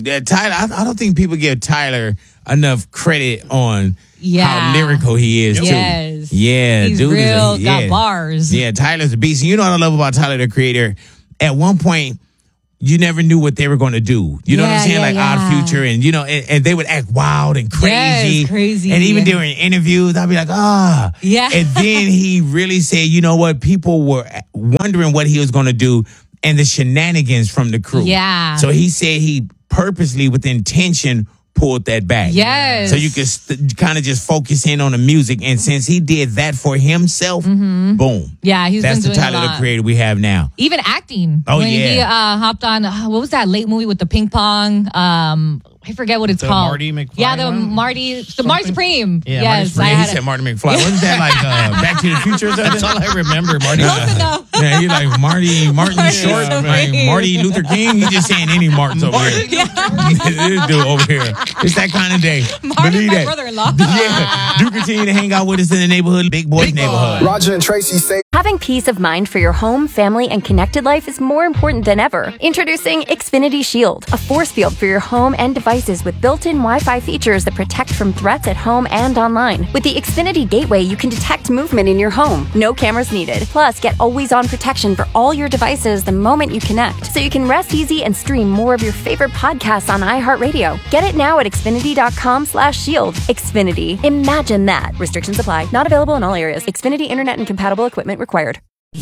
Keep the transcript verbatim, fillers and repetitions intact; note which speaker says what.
Speaker 1: uh, Tyler, I, I don't think people give Tyler enough credit on
Speaker 2: yeah.
Speaker 1: how lyrical he is,
Speaker 2: yes.
Speaker 1: too. Yeah,
Speaker 2: He's
Speaker 1: dude.
Speaker 2: real,
Speaker 1: is a, yeah.
Speaker 2: got bars.
Speaker 1: Yeah, Tyler's a beast. And you know what I love about Tyler, the Creator? At one point, you never knew what they were going to do. You know
Speaker 2: yeah,
Speaker 1: what I'm saying?
Speaker 2: Yeah,
Speaker 1: like
Speaker 2: yeah.
Speaker 1: Odd Future, and you know, and, and they would act wild and crazy.
Speaker 2: Yes, crazy.
Speaker 1: And even during interviews, I'd be like, ah.
Speaker 2: Yeah.
Speaker 1: And then he really said, you know what? People were wondering what he was going to do and the shenanigans from the crew.
Speaker 2: Yeah.
Speaker 1: So he said he purposely, with intention, pulled that back.
Speaker 2: Yes.
Speaker 1: So you could st- kind of just focus in on the music. And since he did that for himself,
Speaker 2: mm-hmm.
Speaker 1: boom.
Speaker 2: Yeah, he's
Speaker 1: That's
Speaker 2: been
Speaker 1: the
Speaker 2: doing
Speaker 1: Tyler,
Speaker 2: a lot.
Speaker 1: the Creator we have now.
Speaker 2: Even acting.
Speaker 1: Oh,
Speaker 2: when
Speaker 1: yeah.
Speaker 2: he uh, hopped on, uh, what was that late movie with the ping pong? Um, I forget what it's
Speaker 3: the
Speaker 2: called.
Speaker 3: Marty McFly
Speaker 2: Yeah, the
Speaker 3: one?
Speaker 2: Marty, the Marty Supreme.
Speaker 3: Yeah,
Speaker 2: yes,
Speaker 3: Marty
Speaker 2: I
Speaker 1: Yeah,
Speaker 2: had
Speaker 1: he
Speaker 2: a-
Speaker 1: said Marty McFly. Wasn't that like uh, Back to the Future or something?
Speaker 3: That's all I remember, Marty.
Speaker 2: Close enough.
Speaker 1: Yeah, he like Marty, Martin
Speaker 2: Marty
Speaker 1: Short,
Speaker 2: Supreme.
Speaker 1: like Marty Luther King. He just saying any Martins over here. This dude over here. It's that kind of day.
Speaker 2: Marty's
Speaker 1: Believe
Speaker 2: my
Speaker 1: that.
Speaker 2: brother-in-law.
Speaker 1: Yeah, do continue to hang out with us in the neighborhood, Big Boys neighborhood.
Speaker 4: Roger and Tracy say
Speaker 5: Having peace of mind for your home, family, and connected life is more important than ever. Introducing Xfinity Shield, a force field for your home and devices with built-in Wi-Fi features that protect from threats at home and online. With the Xfinity Gateway, you can detect movement in your home. No cameras needed. Plus, get always-on protection for all your devices the moment you connect, so you can rest easy and stream more of your favorite podcasts on iHeartRadio. Get it now at Xfinity.com slash shield. Xfinity. Imagine that. Restrictions apply. Not available in all areas. Xfinity Internet and compatible equipment required.